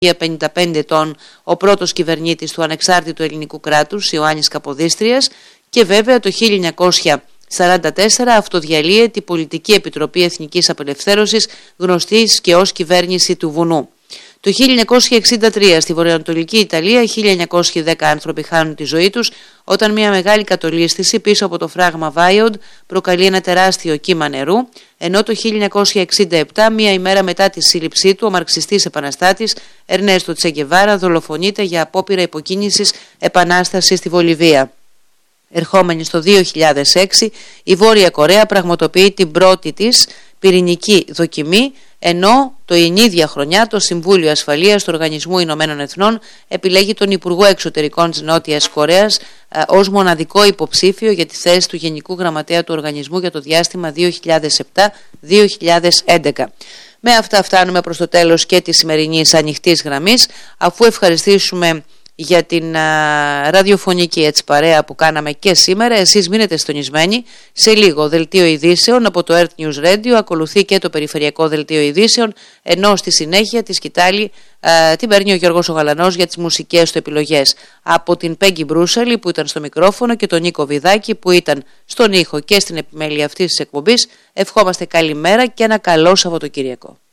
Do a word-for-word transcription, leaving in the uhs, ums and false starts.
πενήντα πέντε ετών, ο πρώτος κυβερνήτης του ανεξάρτητου ελληνικού κράτους, Ιωάννης Καποδίστριας, και βέβαια το χίλια εννιακόσια σαράντα τέσσερα αυτοδιαλύεται η Πολιτική Επιτροπή Εθνικής Απελευθέρωσης, γνωστή και ως κυβέρνηση του βουνού. Το χίλια εννιακόσια εξήντα τρία στη βορειοανατολική Ιταλία, χίλια εννιακόσιοι δέκα άνθρωποι χάνουν τη ζωή τους όταν μια μεγάλη κατολίσθηση πίσω από το φράγμα Βάιοντ προκαλεί ένα τεράστιο κύμα νερού, ενώ το χίλια εννιακόσια εξήντα επτά, μία ημέρα μετά τη σύλληψή του, ο μαρξιστής επαναστάτης Ερνέστο Τσε Γκεβάρα δολοφονείται για απόπειρα υποκίνησης επανάστασης στη Βολιβία. Ερχόμενη στο δύο χιλιάδες έξι, η Βόρεια Κορέα πραγματοποιεί την πρώτη της πυρηνική δοκιμή, ενώ το την ίδια χρονιά το Συμβούλιο Ασφαλείας του Οργανισμού Ηνωμένων Εθνών επιλέγει τον Υπουργό Εξωτερικών της Νότιας Κορέας ε, ως μοναδικό υποψήφιο για τη θέση του Γενικού Γραμματέα του Οργανισμού για το διάστημα δύο χιλιάδες επτά με δύο χιλιάδες έντεκα. Με αυτά φτάνουμε προς το τέλος και της σημερινής ανοιχτής γραμμής, αφού ευχαριστήσουμε για την α, ραδιοφωνική έτσι παρέα που κάναμε και σήμερα. Εσείς μείνετε συντονισμένοι. Σε λίγο δελτίο ειδήσεων από το Earth News Radio, ακολουθεί και το περιφερειακό δελτίο ειδήσεων, ενώ στη συνέχεια τη σκητάλη α, την παίρνει ο Γιώργος ο Γαλανός για τις μουσικές του επιλογές. Από την Πέγγι Μπρούσαλη που ήταν στο μικρόφωνο και τον Νίκο Βιδάκη που ήταν στον ήχο και στην επιμέλεια αυτής της εκπομπής, ευχόμαστε καλημέρα και ένα καλό Σαββατοκύριακο.